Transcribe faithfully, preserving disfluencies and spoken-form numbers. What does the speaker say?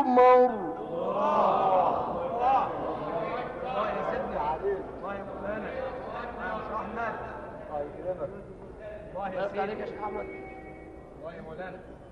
عمر. الله يا سيدنا عليك، الله يا مولانا، الله يا شيخ احمد، الله يكرمك، الله يا سيدي عليك يا شيخ احمد، الله يا مولانا.